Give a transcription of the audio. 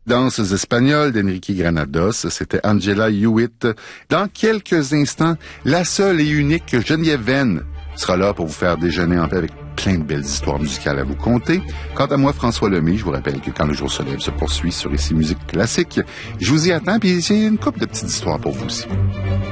Danses espagnoles d'Enrique Granados, c'était Angela Hewitt. Dans quelques instants, la seule et unique Geneviève Venn sera là pour vous faire déjeuner en paix avec plein de belles histoires musicales à vous conter. Quant à moi, François Lemay, je vous rappelle que Quand le jour se lève se poursuit sur Ici Musique Classique. Je vous y attends, puis j'ai une couple de petites histoires pour vous aussi.